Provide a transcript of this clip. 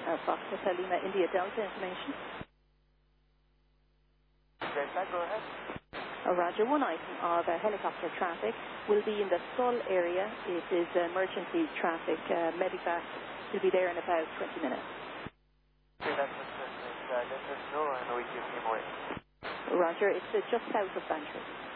Fox Hotel Lima India Delta information. Go ahead. Roger, one item of helicopter traffic will be in the Skull area. It is emergency traffic. Medivac will be there in about 20 minutes. Okay, that's it. Let us know and we give him away. Roger, it's just south of Bantry.